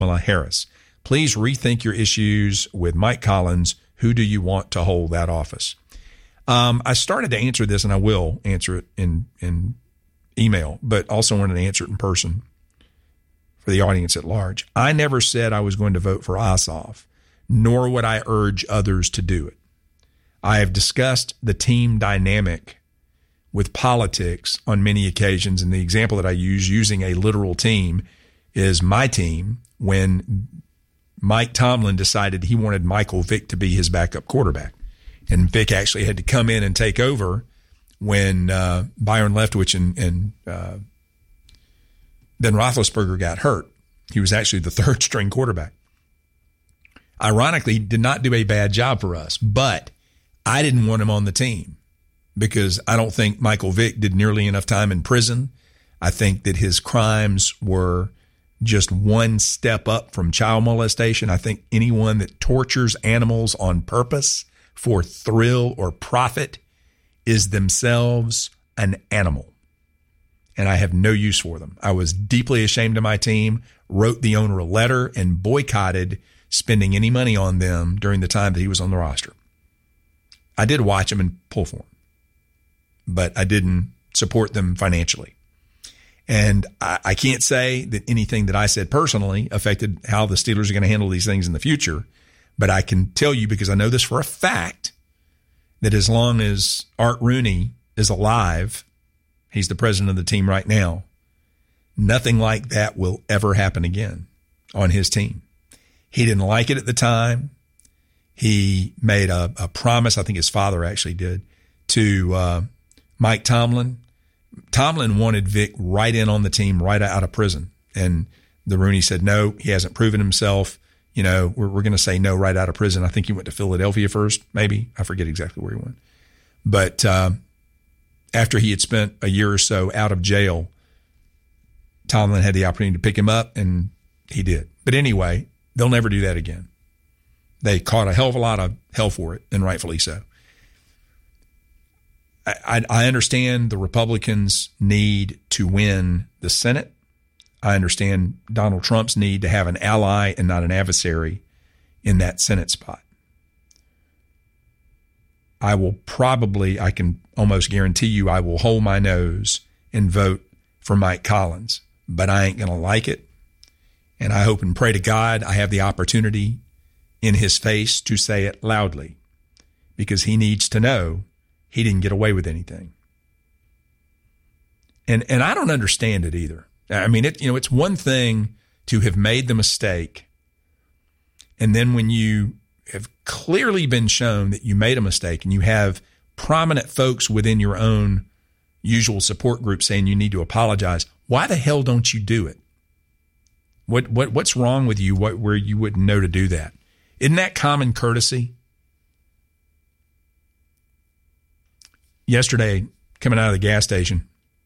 Kamala Harris. Please rethink your issues with Mike Collins. Who do you want to hold that office? I started to answer this, and I will answer it in email, but also wanted to answer it in person for the audience at large. I never said I was going to vote for Ossoff, nor would I urge others to do it. I have discussed the team dynamic with politics on many occasions, and the example that I use using a literal team is my team when Mike Tomlin decided he wanted Michael Vick to be his backup quarterback. And Vick actually had to come in and take over when Byron Leftwich and Ben Roethlisberger got hurt. He was actually the third string quarterback. Ironically, did not do a bad job for us, but I didn't want him on the team because I don't think Michael Vick did nearly enough time in prison. I think that his crimes were just one step up from child molestation. I think anyone that tortures animals on purpose for thrill or profit is themselves an animal. And I have no use for them. I was deeply ashamed of my team, wrote the owner a letter, and boycotted spending any money on them during the time that he was on the roster. I did watch him and pull for him, but I didn't support them financially. And I can't say that anything that I said personally affected how the Steelers are going to handle these things in the future. But I can tell you, because I know this for a fact, that as long as Art Rooney is alive, he's the president of the team right now, nothing like that will ever happen again on his team. He didn't like it at the time. He made a promise, I think his father actually did, to Mike Tomlin. Tomlin wanted Vic right in on the team, right out of prison. And the Rooney said, no, he hasn't proven himself. You know, we're going to say no right out of prison. I think he went to Philadelphia first, maybe. I forget exactly where he went. But after he had spent a year or so out of jail, Tomlin had the opportunity to pick him up, and he did. But anyway, they'll never do that again. They caught a hell of a lot of hell for it, and rightfully so. I understand the Republicans' need to win the Senate. I understand Donald Trump's need to have an ally and not an adversary in that Senate spot. I can almost guarantee you I will hold my nose and vote for Mike Collins, but I ain't going to like it. And I hope and pray to God I have the opportunity in his face to say it loudly, because he needs to know he didn't get away with anything. And I don't understand it either. I mean, it's one thing to have made the mistake, and then when you have clearly been shown that you made a mistake and you have prominent folks within your own usual support group saying you need to apologize, why the hell don't you do it? What's wrong with you where you wouldn't know to do that? Isn't that common courtesy? Yesterday, coming out of the gas station,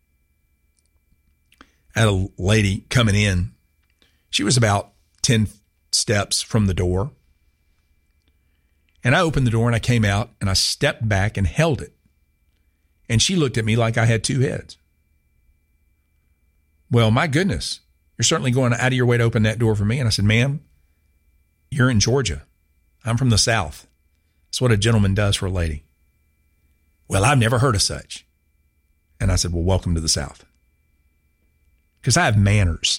I had a lady coming in. She was about 10 steps from the door. And I opened the door and I came out and I stepped back and held it. And she looked at me like I had two heads. Well, my goodness, you're certainly going out of your way to open that door for me. And I said, ma'am, you're in Georgia. I'm from the South. That's what a gentleman does for a lady. Well, I've never heard of such. And I said, well, welcome to the South. Because I have manners.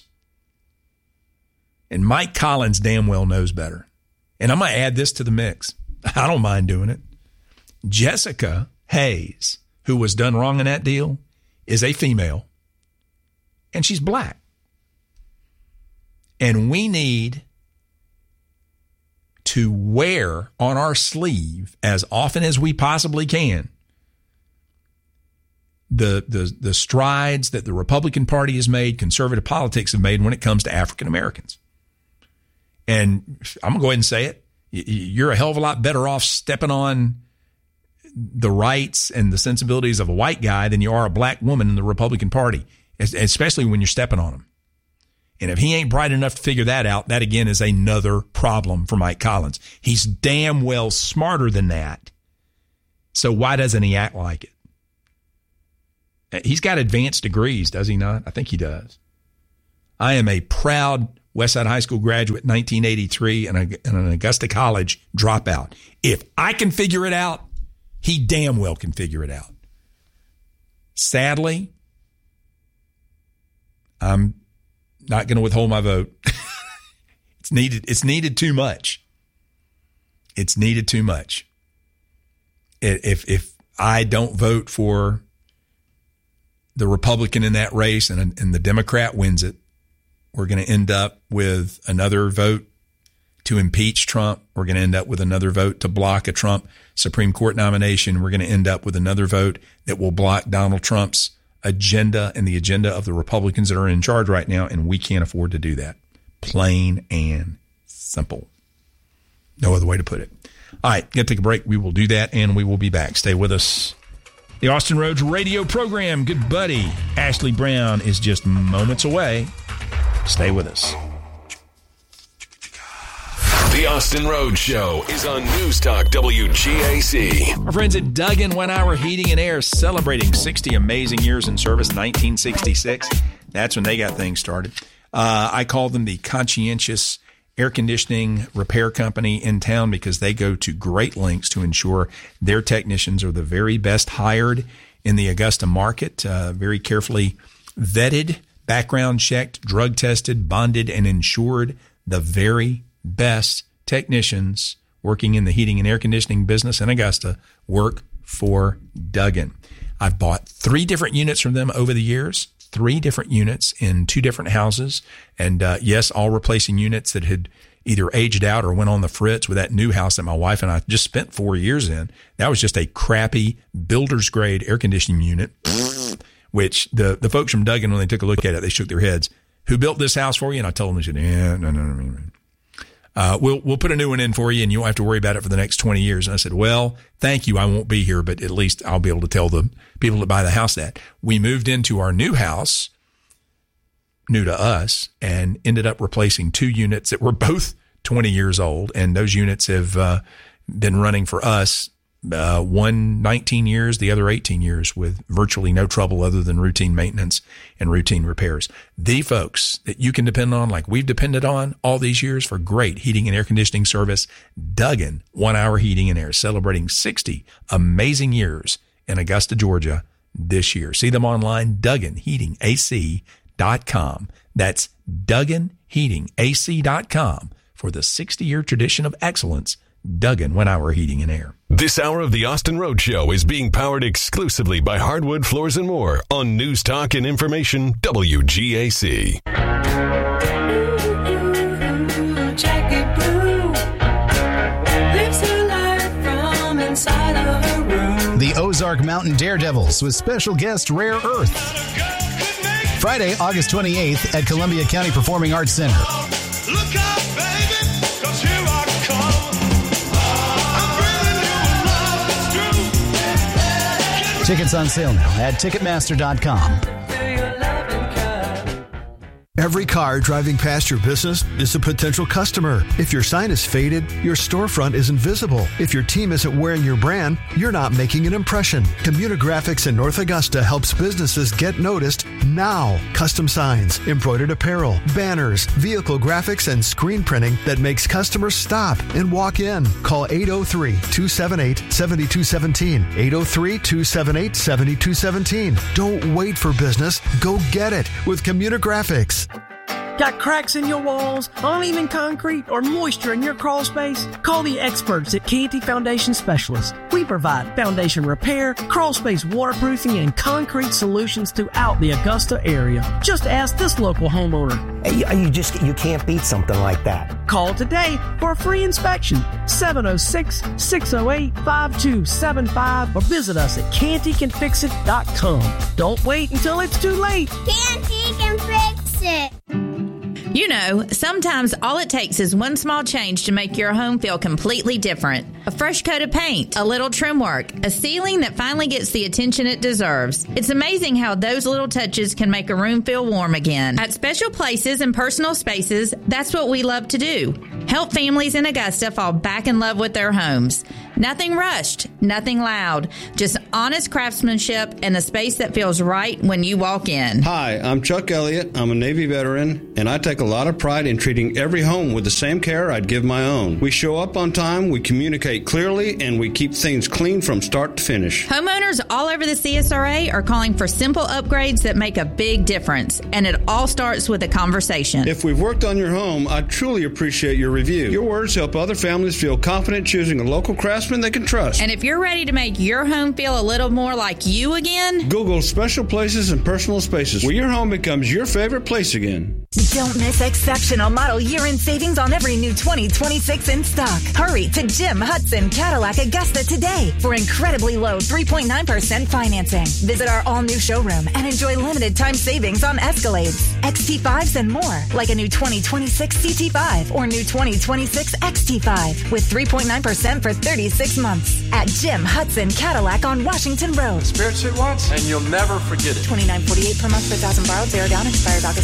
And Mike Collins damn well knows better. And I'm going to add this to the mix. I don't mind doing it. Jessica Hayes, who was done wrong in that deal, is a female. And she's black. And we need to wear on our sleeve, as often as we possibly can, the strides that the Republican Party has made, conservative politics have made when it comes to African Americans. And I'm going to go ahead and say it. You're a hell of a lot better off stepping on the rights and the sensibilities of a white guy than you are a black woman in the Republican Party, especially when you're stepping on him. And if he ain't bright enough to figure that out, that again is another problem for Mike Collins. He's damn well smarter than that. So why doesn't he act like it? He's got advanced degrees, does he not? I think he does. I am a proud Westside High School graduate, 1983, and an Augusta College dropout. If I can figure it out, he damn well can figure it out. Sadly, I'm not going to withhold my vote. It's needed too much. It's needed too much. If I don't vote for the Republican in that race and the Democrat wins it, we're going to end up with another vote to impeach Trump. We're going to end up with another vote to block a Trump Supreme Court nomination. We're going to end up with another vote that will block Donald Trump's agenda and the agenda of the Republicans that are in charge right now, and we can't afford to do that. Plain and simple. No other way to put it. All right, got to take a break. We will do that, and we will be back. Stay with us. The Austin Rhodes radio program, good buddy Ashley Brown is just moments away. Stay with us. The Austin Rhodes Show is on News Talk WGAC. Our friends at Duggan 1 Hour Heating and Air celebrating 60 amazing years in service, 1966. That's when they got things started. I call them the conscientious air conditioning repair company in town because they go to great lengths to ensure their technicians are the very best hired in the Augusta market, very carefully vetted, background checked, drug tested, bonded, and insured. The very best technicians working in the heating and air conditioning business in Augusta work for Duggan. I've bought 3 different units from them over the years, 3 different units in 2 different houses. And yes, all replacing units that had either aged out or went on the fritz with that new house that my wife and I just spent 4 years in. That was just a crappy builder's grade air conditioning unit, which the folks from Duggan, when they took a look at it, they shook their heads. Who built this house for you? And I told them, they said, no. We'll put a new one in for you and you won't have to worry about it for the next 20 years. And I said, well, thank you. I won't be here, but at least I'll be able to tell the people that buy the house that. We moved into our new house, new to us, and ended up replacing 2 units that were both 20 years old. And those units have been running for us, one 19 years, the other 18 years with virtually no trouble other than routine maintenance and routine repairs. The folks that you can depend on, like we've depended on all these years for great heating and air conditioning service, Duggan 1 Hour Heating and Air, celebrating 60 amazing years in Augusta, Georgia this year. See them online, DugganHeatingAC.com. That's DugganHeatingAC.com for the 60-year tradition of excellence. Duggan 1 Hour Heating and Air. This hour of the Austin Rhodes Show is being powered exclusively by Hardwood Floors and More on News Talk and Information WGAC. Jackie Blue lives her life from inside of her room. The Ozark Mountain Daredevils with special guest Rare Earth. Friday, August 28th at Columbia County Performing Arts Center. Look out, baby, 'cause here I come. Tickets on sale now at Ticketmaster.com. Every car driving past your business is a potential customer. If your sign is faded, your storefront isn't visible. If your team isn't wearing your brand, you're not making an impression. Communigraphics in North Augusta helps businesses get noticed now. Custom signs, embroidered apparel, banners, vehicle graphics, and screen printing that makes customers stop and walk in. Call 803-278-7217. 803-278-7217. Don't wait for business. Go get it with Communigraphics. Got cracks in your walls, uneven concrete, or moisture in your crawl space? Call the experts at Canty Foundation Specialists. We provide foundation repair, crawl space waterproofing, and concrete solutions throughout the Augusta area. Just ask this local homeowner. You can't beat something like that. Call today for a free inspection. 706-608-5275 or visit us at cantycanfixit.com. Don't wait until it's too late. Canty can fix it. You know, sometimes all it takes is one small change to make your home feel completely different. A fresh coat of paint, a little trim work, a ceiling that finally gets the attention it deserves. It's amazing how those little touches can make a room feel warm again. At Special Places and Personal Spaces, that's what we love to do. Help families in Augusta fall back in love with their homes. Nothing rushed, nothing loud, just honest craftsmanship and a space that feels right when you walk in. Hi, I'm Chuck Elliott. I'm a Navy veteran, and I take a lot of pride in treating every home with the same care I'd give my own. We show up on time, we communicate clearly, and we keep things clean from start to finish. Homeowners all over the CSRA are calling for simple upgrades that make a big difference, and it all starts with a conversation. If we've worked on your home, I truly appreciate your review. Your words help other families feel confident choosing a local craftsman they can trust. And if you're ready to make your home feel a little more like you again, Google special places and personal spaces where your home becomes your favorite place again. Don't miss exceptional model year-end savings on every new 2026 in stock. Hurry to Jim Hudson Cadillac Augusta today for incredibly low 3.9% financing. Visit our all-new showroom and enjoy limited time savings on Escalades, XT5s, and more, like a new 2026 CT5 or new 2026 XT5 with 3.9% for 36 months at Jim Hudson Cadillac on Washington Road. Spirit Suit once, and you'll never forget it. $29.48 per month per thousand borrowed. 0 down. Expires August